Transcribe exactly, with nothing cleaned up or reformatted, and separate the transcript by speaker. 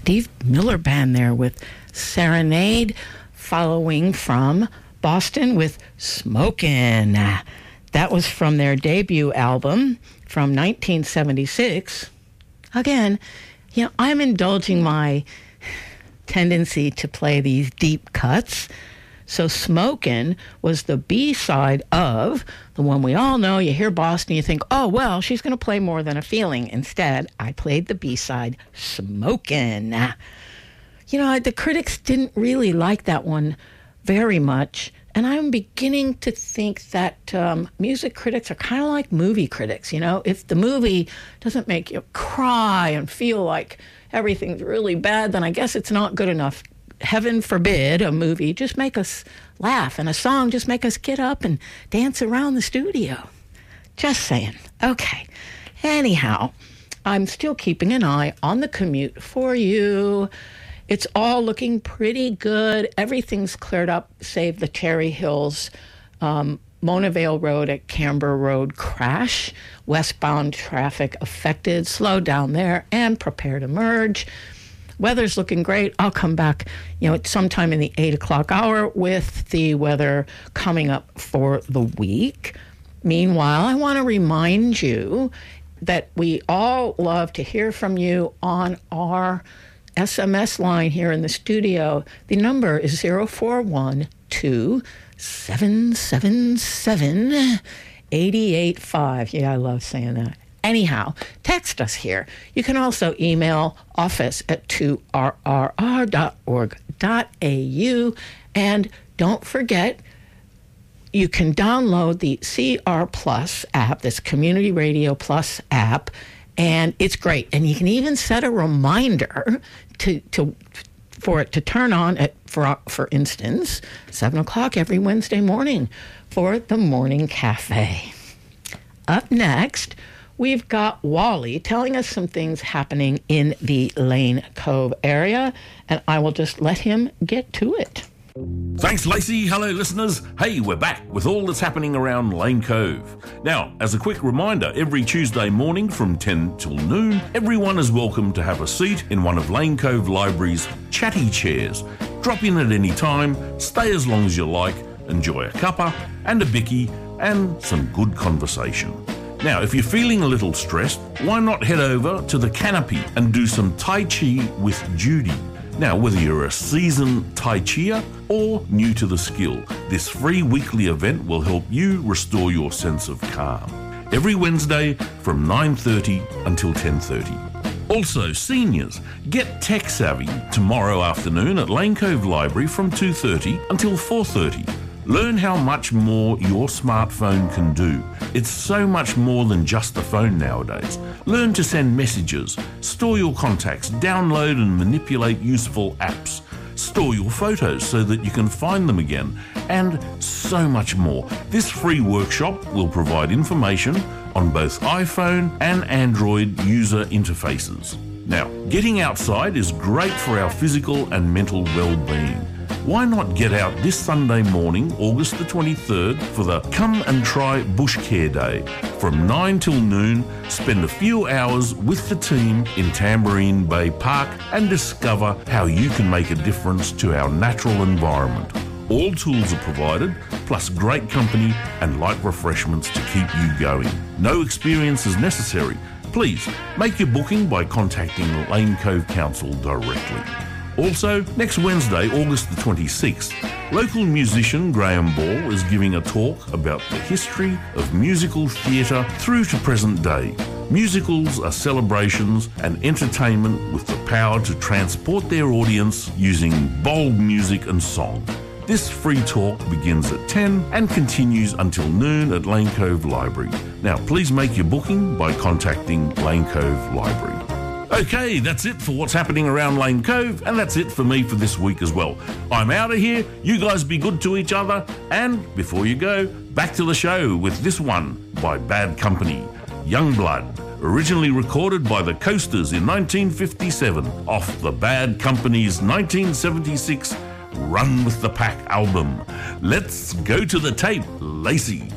Speaker 1: Steve Miller Band there with Serenade, following from Boston with Smokin'. That was from their debut album from nineteen seventy-six. Again, you know, I'm indulging my tendency to play these deep cuts. So Smokin' was the B-side of the one we all know. You hear Boston, you think, oh, well, she's going to play More Than a Feeling. Instead, I played the B-side, Smokin'. You know, the critics didn't really like that one very much. And I'm beginning to think that um, music critics are kind of like movie critics. You know, if the movie doesn't make you cry and feel like everything's really bad, then I guess it's not good enough. Heaven forbid a movie just make us laugh, and a song just make us get up and dance around the studio. Just saying. Okay. Anyhow, I'm still keeping an eye on the commute for you. It's all looking pretty good. Everything's cleared up, save the Cherry Hills um, Mona Vale Road at Canberra Road crash. Westbound traffic affected. Slow down there and prepare to merge. Weather's looking great. I'll come back, you know, at sometime in the eight o'clock hour with the weather coming up for the week. Meanwhile, I want to remind you that we all love to hear from you on our S M S line here in the studio. The number is zero four one two, seven seven seven, eight eight five. Yeah, I love saying that. Anyhow, text us here. You can also email office at two r r r dot org dot a u. And don't forget, you can download the C R Plus app, this Community Radio Plus app, and it's great. And you can even set a reminder to to for it to turn on at, for, for instance, seven o'clock every Wednesday morning for the Morning Cafe. Up next, we've got Wally telling us some things happening in the Lane Cove area, and I will just let him get to it.
Speaker 2: Thanks, Lacey. Hello, listeners. Hey, we're back with all that's happening around Lane Cove. Now, as a quick reminder, every Tuesday morning from ten till noon, everyone is welcome to have a seat in one of Lane Cove Library's chatty chairs. Drop in at any time, stay as long as you like, enjoy a cuppa and a bicky and some good conversation. Now, if you're feeling a little stressed, why not head over to the Canopy and do some Tai Chi with Judy? Now, whether you're a seasoned Tai Chier or new to the skill, this free weekly event will help you restore your sense of calm. Every Wednesday from nine thirty until ten thirty. Also, seniors, get tech savvy tomorrow afternoon at Lane Cove Library from two thirty until four thirty. Learn how much more your smartphone can do. It's so much more than just a phone nowadays. Learn to send messages, store your contacts, download and manipulate useful apps, store your photos so that you can find them again, and so much more. This free workshop will provide information on both iPhone and Android user interfaces. Now, getting outside is great for our physical and mental well-being. Why not get out this Sunday morning, August the twenty-third, for the Come and Try Bush Care Day. From nine till noon, spend a few hours with the team in Tamborine Bay Park and discover how you can make a difference to our natural environment. All tools are provided, plus great company and light refreshments to keep you going. No experience is necessary. Please make your booking by contacting Lane Cove Council directly. Also, next Wednesday, August the twenty-sixth, local musician Graham Ball is giving a talk about the history of musical theatre through to present day. Musicals are celebrations and entertainment with the power to transport their audience using bold music and song. This free talk begins at ten and continues until noon at Lane Cove Library. Now, please make your booking by contacting Lane Cove Library. Okay, that's it for what's happening around Lane Cove, and that's it for me for this week as well. I'm out of here. You guys be good to each other, and before you go, back to the show with this one by Bad Company, Youngblood, originally recorded by the Coasters in nineteen fifty-seven off the Bad Company's nineteen seventy-six Run with the Pack album. Let's go to the tape, Lacey.